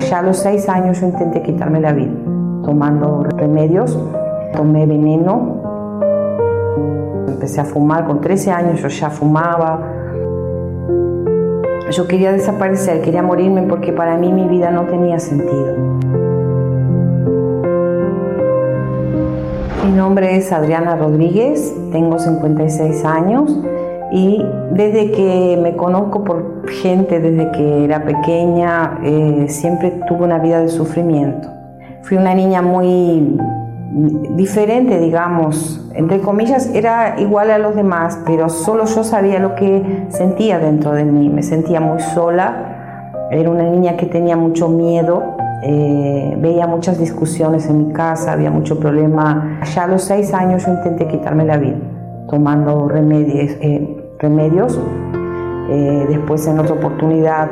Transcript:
Ya a los 6 años yo intenté quitarme la vida, tomando remedios, tomé veneno, empecé a fumar, con 13 años yo ya fumaba. Yo quería desaparecer, quería morirme porque para mí mi vida no tenía sentido. Mi nombre es Adriana Rodríguez, tengo 56 años y desde que me conozco por gente, desde que era pequeña, siempre tuve una vida de sufrimiento. Fui una niña muy diferente, digamos, entre comillas, era igual a los demás, pero solo yo sabía lo que sentía dentro de mí. Me sentía muy sola, era una niña que tenía mucho miedo, veía muchas discusiones en mi casa, había mucho problema. Ya a los 6 años yo intenté quitarme la vida, tomando remedios. Después en otra oportunidad